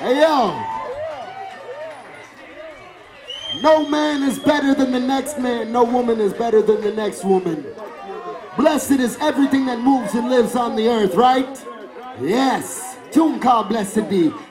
Hey yo, no man is better than the next man, no woman is better than the next woman. Blessed is everything that moves and lives on the earth, right? Yes. Tune called Blessed Be.